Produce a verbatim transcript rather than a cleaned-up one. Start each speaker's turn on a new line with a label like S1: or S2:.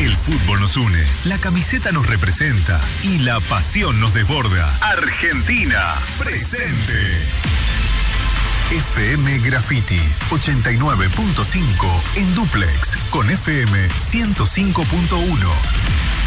S1: El fútbol nos une, la camiseta nos representa y la pasión nos desborda. Argentina, presente. F M Graffiti ochenta y nueve punto cinco en dúplex con F M ciento cinco punto uno.